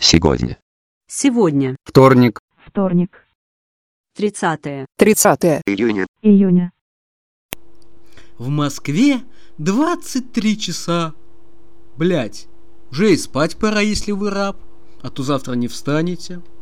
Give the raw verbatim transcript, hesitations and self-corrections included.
Сегодня. Сегодня. Вторник. Вторник. Тридцатое. тридцатое Июня. Июня. В Москве двадцать три часа. Блять, уже и спать пора, если вы раб, а то завтра не встанете.